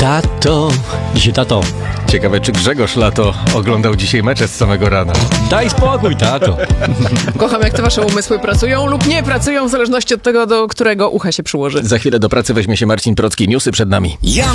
Tato. Dzisiaj tato. Ciekawe, czy Grzegorz Lato oglądał dzisiaj mecze z samego rana. Daj spokój, tato. Kocham, jak te wasze umysły pracują lub nie pracują, w zależności od tego, do którego ucha się przyłoży. Za chwilę do pracy weźmie się Marcin Procki. Newsy przed nami.